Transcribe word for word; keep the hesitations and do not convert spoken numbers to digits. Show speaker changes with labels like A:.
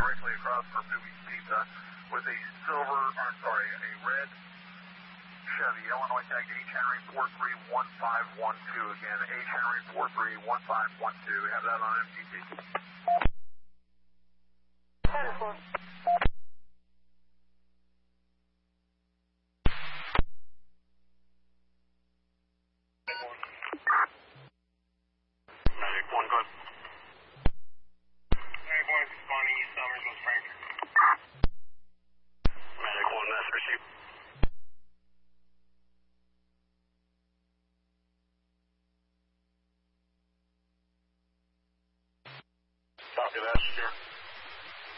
A: directly across from Newby's Pizza with a silver, or sorry, a red Chevy, Illinois tag H Henry four three one five one two. Again, H Henry four three one five one two. We have that on M T T.
B: Medic one, go ahead.
C: Medic one, responding East Summers, West Frankfurt.
B: Medic one, that's received. Copy that, secure.